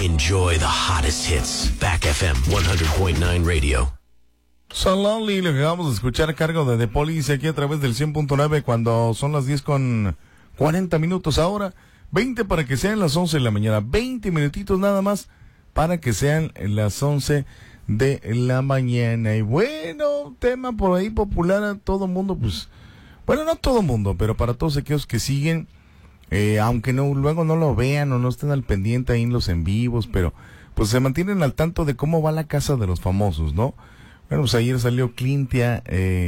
Enjoy the hottest hits. Back FM 100.9 Radio. So Lonely, lo que vamos a escuchar a cargo de The Police aquí a través del 100.9 cuando son las 10:40 ahora. 20 para que sean las 11 de la mañana. 20 minutitos nada más para que sean las 11 de la mañana. Y bueno, tema por ahí popular a todo mundo, pues, bueno, no todo mundo, pero para todos aquellos que siguen, aunque no luego no lo vean o no estén al pendiente ahí en los en vivos, pero pues se mantienen al tanto de cómo va la casa de los famosos, ¿no? Bueno, pues ayer salió Cintia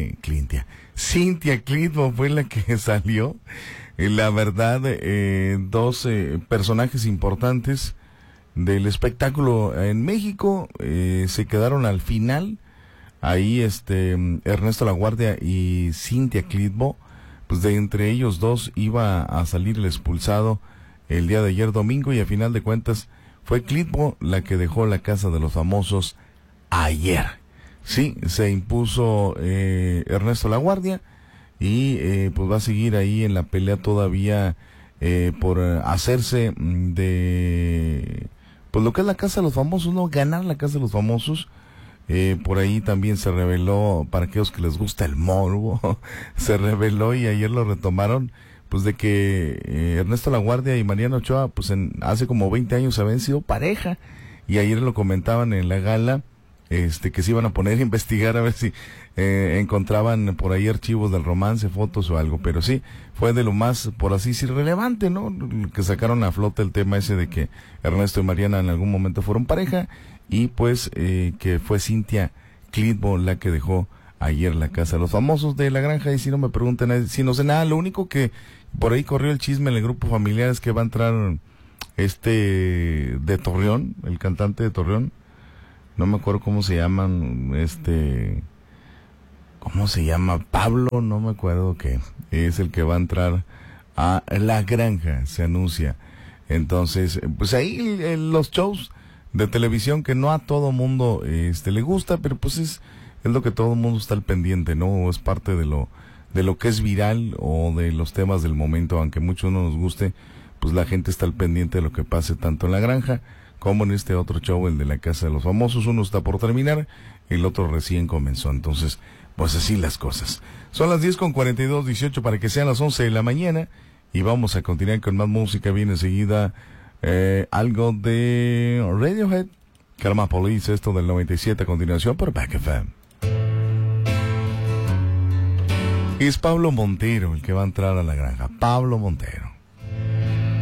Clitbo fue la que salió. La verdad, dos personajes importantes del espectáculo en México se quedaron al final. Ahí Ernesto Laguardia y Cintia Clitbo, pues de entre ellos dos iba a salir el expulsado el día de ayer domingo, y a final de cuentas fue Clitbo la que dejó la casa de los famosos ayer. Sí, se impuso Ernesto Laguardia y pues va a seguir ahí en la pelea todavía por hacerse de pues lo que es la casa de los famosos, no ganar la casa de los famosos. Por ahí también se reveló, para aquellos que les gusta el morbo, se reveló y ayer lo retomaron, pues de que Ernesto Laguardia y Mariana Ochoa pues hace como 20 años habían sido pareja, y ayer lo comentaban en la gala, que se iban a poner a investigar a ver si encontraban por ahí archivos del romance, fotos o algo, pero sí, fue de lo más, por así decir, relevante, ¿no? Que sacaron a flote el tema ese de que Ernesto y Mariana en algún momento fueron pareja, y pues que fue Cintia Clitbo la que dejó ayer la casa de los famosos de La Granja. Y si no me preguntan, si no sé nada, lo único que por ahí corrió el chisme en el grupo familiar es que va a entrar de Torreón, el cantante de Torreón, no me acuerdo cómo se llaman, ¿cómo se llama? Pablo, no me acuerdo, que es el que va a entrar a La Granja, se anuncia. Entonces, pues ahí los shows de televisión que no a todo mundo le gusta, pero pues es lo que todo mundo está al pendiente, ¿no? Es parte de lo que es viral o de los temas del momento, aunque mucho no nos guste, pues la gente está al pendiente de lo que pase tanto en La Granja como en este otro show, el de la casa de los famosos. Uno está por terminar, el otro recién comenzó. Entonces, pues así las cosas. Son las 10:42, 18 para que sean las 11 de la mañana, y vamos a continuar con más música. Viene enseguida algo de Radiohead, Karma Police, esto del 97 a continuación por Back FM. Es Pablo Montero el que va a entrar a La Granja, Pablo Montero.